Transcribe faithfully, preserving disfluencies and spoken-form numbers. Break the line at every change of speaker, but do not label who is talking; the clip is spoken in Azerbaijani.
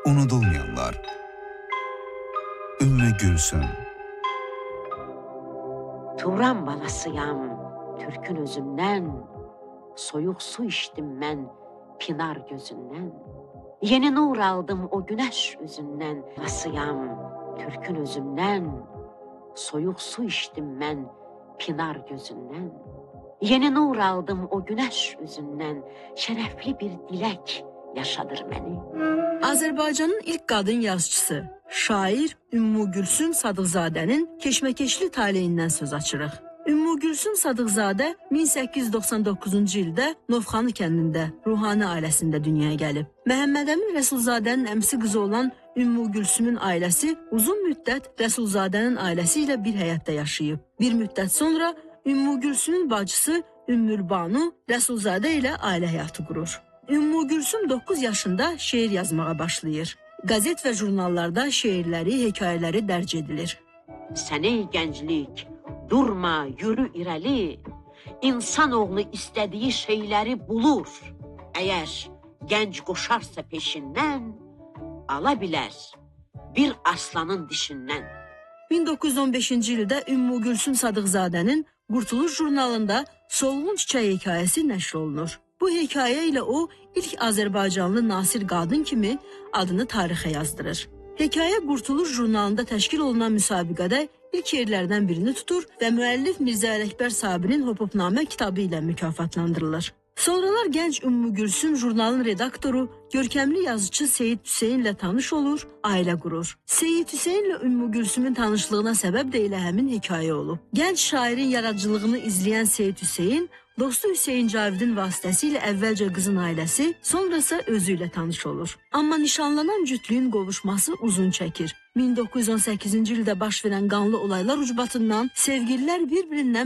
Unudulmayanlar. Ümmü Gülsüm.
Turan balasıyam, Türk'ün özündən, soyuq su içdim mən pinar gözündən. Yeni nur aldım o güneş üzündən, balasıyam, Türk'ün özündən, soyuq su içdim mən pinar gözündən. Yeni nur aldım o güneş üzündən, şərəfli bir dilək yaşadır məni.
Azərbaycanın ilk qadın yazıçısı, şair Ümmü Gülsüm Sadıqzadənin keşməkeşli taleyindən söz açırıq. Ümmü Gülsüm Sadıqzadə min səkkiz yüz doxsan doqquzuncu ildə Novxanı kəndində Ruhani ailəsində dünyaya gəlib. Məhəmməd Əmin Rəsulzadənin əmsi qızı olan Ümmü Gülsümün ailəsi uzun müddət Rəsulzadənin ailəsi ilə bir həyətdə yaşayıb. Bir müddət sonra Ümmü Gülsümün bacısı Ümmül Banu Rəsulzadə ilə ailə həyatı qurur. Ümmü Gülsüm doqquz yaşında şeir yazmağa başlayır. Gazet və jurnallarda şeirləri, hekayələri dərc edilir.
Sən ey gənclik, durma, yürü irəli. İnsanoğlu istədiyi şeyləri bulur. Əgər gənc qoşarsa peşindən, ala bilər bir aslanın dişindən.
min doqquz yüz on beşinci ildə Ümmü Gülsüm Sadıqzadənin Qurtuluş jurnalında Solğun Çiçək hekayəsi nəşr olunur. Bu hekayə ilə o, ilk Azərbaycanlı Nasir qadın kimi adını tarixə yazdırır. Hekayə Qurtuluş jurnalında təşkil olunan müsabiqədə ilk yerlərdən birini tutur və müəllif Mirzə Ələkbər Sabir'in Hopopnamə kitabı ilə mükafatlandırılır. Sonralar gənc Ümmü Gülsüm jurnalın redaktoru, görkəmli yazıcı Seyid Hüseyn ilə tanış olur, ailə qurur. Seyid Hüseyn ilə Ümmü Gülsümün tanışlığına səbəb də elə həmin hekayə olub. Gənc şairin yaradıcılığını izləyən Seyid Hüseyn, dostu Hüseyn Cavidin vasitəsilə əvvəlcə qızın ailəsi, sonrası özü ilə tanış olur. Amma nişanlanan cütlüyün qovuşması uzun çəkir. min doqquz yüz on səkkizinci ildə baş verən qanlı olaylar ucbatından sevgililər bir-birindən